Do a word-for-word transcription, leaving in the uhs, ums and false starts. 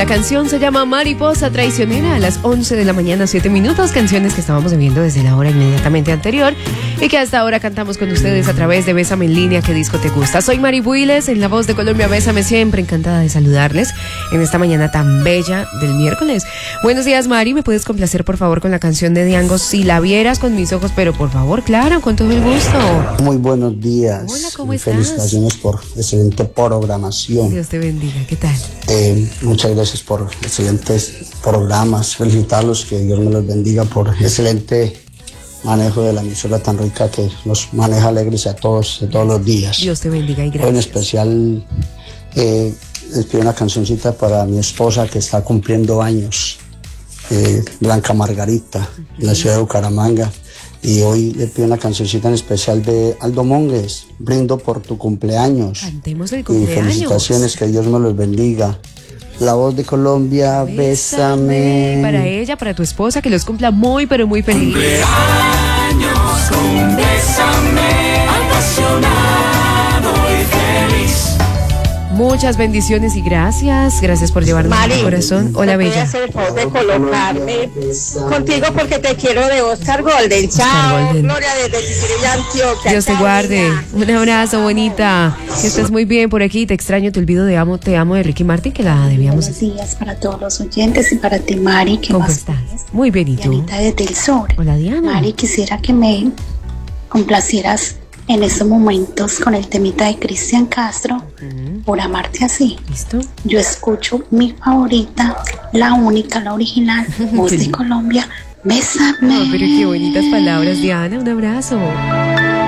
La canción se llama Mariposa Traicionera, a las once de la mañana, siete minutos. Canciones que estábamos viendo desde la hora inmediatamente anterior y que hasta ahora cantamos con ustedes a través de Bésame en Línea. ¿Qué disco te gusta? Soy Mari Builes, en La Voz de Colombia. Bésame siempre, encantada de saludarles en esta mañana tan bella del miércoles. Buenos días, Mari. ¿Me puedes complacer, por favor, con la canción de Diango, Si la vieras con mis ojos? Pero, por favor, claro, con todo el gusto. Muy buenos días. Hola, ¿cómo estás? Felicitaciones por excelente programación. Dios te bendiga. ¿Qué tal? Eh, muchas gracias por excelentes programas. Felicitarlos, que Dios me los bendiga por excelente manejo de la emisora tan rica que nos maneja alegres a todos, de todos los días. Dios te bendiga y gracias. Hoy en especial eh, les pido una cancioncita para mi esposa que está cumpliendo años, eh, Blanca Margarita, uh-huh. en la ciudad de Bucaramanga. Y hoy le pido una cancioncita en especial de Aldo Monges, Brindo por tu cumpleaños. Cantemos el cumpleaños. Y felicitaciones, que Dios me los bendiga. La Voz de Colombia, bésame. Para ella, para tu esposa, que los cumpla muy, pero muy feliz. Cumpleaños con Bésame, apasionado y feliz. Muchas bendiciones y gracias. Gracias por llevarnos a mi corazón. Hola, Voy a bella. hacer el favor de colocarme contigo porque te quiero, de Oscar Golden. Chao, Golden. Gloria, desde Chiquirilla, Antioquia. Dios te Chao, guarde. niña. Un abrazo, bonita. Que estés muy bien por aquí. Te extraño, te olvido de Amo, Te Amo de Ricky Martin, que la debíamos. Buenos días para todos los oyentes y para ti, Mari. ¿Qué ¿Cómo más estás? pides? Muy bien, ¿y tú? Dianita desde el sur. Hola, Diana. Mari, quisiera que me complacieras en estos momentos con el temita de Cristian Castro, Uh-huh. Por amarte así. ¿Listo? Yo escucho mi favorita, la única, la original, Voz de Colombia, Bésame. Oh, pero qué bonitas palabras, Diana. Un abrazo.